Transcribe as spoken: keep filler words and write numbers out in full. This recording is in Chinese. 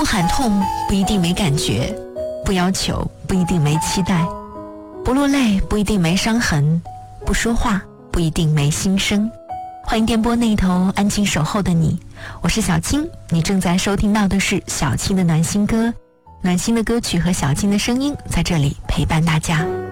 喊痛不一定没感觉，不要求不一定没期待，不落泪不一定没伤痕，不说话不一定没心声。欢迎电波那头安静守候的你，我是小青，你正在收听到的是小青的暖心歌，暖心的歌曲和小青的声音在这里陪伴大家。